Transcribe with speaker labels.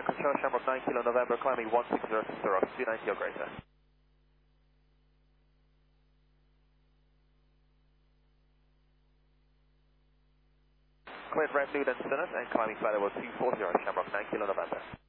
Speaker 1: control Shamrock 9 Kilo November, climbing 160 Rock, 290 or greater. Cleared red, Newton, Sinus, and climbing flight level 240, Shamrock 9 Kilo November.